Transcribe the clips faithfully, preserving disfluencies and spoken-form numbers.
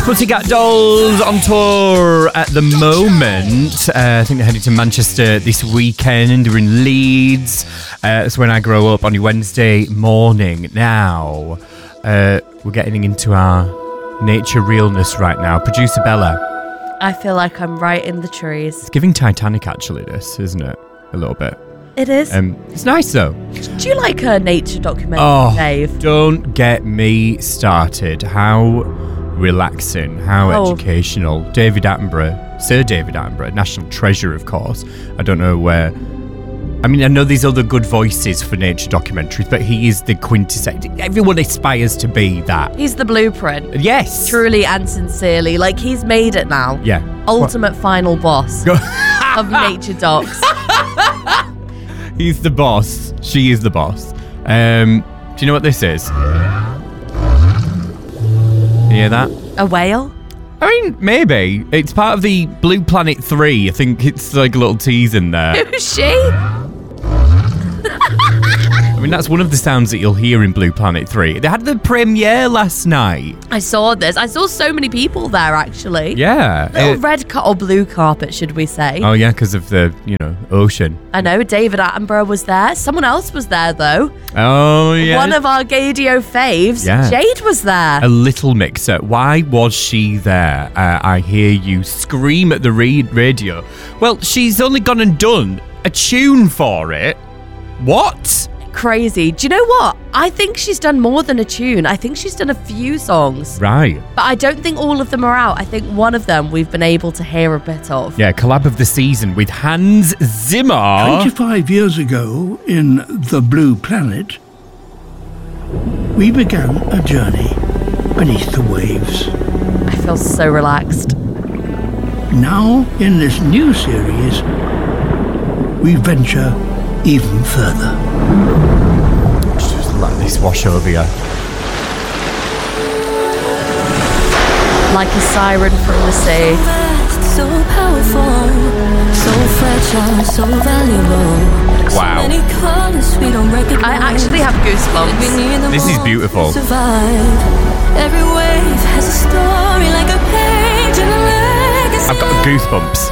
Pussycat Dolls on tour at the moment. Uh, I think they're heading to Manchester this weekend. They're in Leeds. Uh, that's when I grow up on your Wednesday morning. Now, uh, we're getting into our nature realness right now. Producer Bella. I feel like I'm right in the trees. It's giving Titanic, actually, this, isn't it? A little bit. It is. Um, it's nice, though. Do you like a nature documentary, oh, Dave? Don't get me started. How relaxing, how oh. educational. David Attenborough, Sir David Attenborough, national treasure, of course. I don't know where... I mean, I know there's other good voices for nature documentaries, but he is the quintessence. Everyone aspires to be that. He's the blueprint. Yes. Truly and sincerely. Like, he's made it now. Yeah. Ultimate what? Final boss of nature docs. He's the boss. She is the boss. Um, do you know what this is? Can you hear that? A whale? I mean, maybe. It's part of the Blue Planet three. I think it's like a little tease in there. Who's she? I mean, that's one of the sounds that you'll hear in Blue Planet three. They had the premiere last night. I saw this. I saw so many people there, actually. Yeah. Little it, red car- or blue carpet, should we say. Oh, yeah, because of the, you know, ocean. I know. David Attenborough was there. Someone else was there, though. Oh, yeah. One of our Gadio faves. Yeah. Jade was there. A little mixer. Why was she there? Uh, I hear you scream at the re- radio. Well, she's only gone and done a tune for it. What? Crazy. Do you know what? I think she's done more than a tune. I think she's done a few songs. Right. But I don't think all of them are out. I think one of them we've been able to hear a bit of. Yeah, collab of the season with Hans Zimmer. twenty-five years ago in The Blue Planet, we began a journey beneath the waves. I feel so relaxed. Now, in this new series, we venture even further. Just let this wash over you. Like a siren from the sea. So powerful, so fragile, so valuable. Wow. So many colors we don't recognize. I actually have goosebumps. This is beautiful. Every wave has a story like a page in a legacy. I've got goosebumps.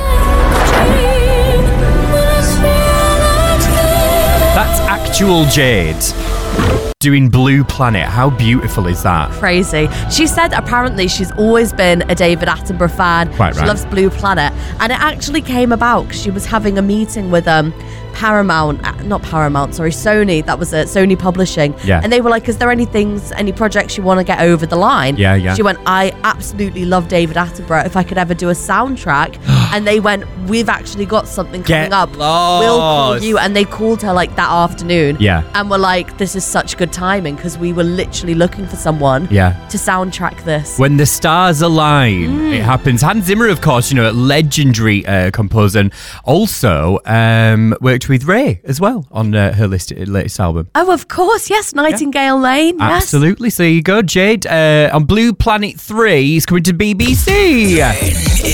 That's actual Jade doing Blue Planet. How beautiful is that? Crazy. She said apparently she's always been a David Attenborough fan. Quite she right. loves Blue Planet. And it actually came about because she was having a meeting with um Paramount, uh, not Paramount, sorry, Sony. That was it, Sony Publishing. Yeah. And they were like, is there any things, any projects you want to get over the line? Yeah, yeah. She went, I absolutely love David Attenborough. If I could ever do a soundtrack. And they went, we've actually got something coming Get up. lost. We'll call you. And they called her like that afternoon. Yeah. And were like, this is such good timing because we were literally looking for someone Yeah. to soundtrack this. When the stars align, Mm. it happens. Hans Zimmer, of course, you know, legendary uh, composer, and also um, worked with Ray as well on uh, her list, latest album. Oh, of course, yes, Nightingale Lane. Yes. Absolutely. So there you go, Jade. Uh, on Blue Planet three, he's coming to B B C.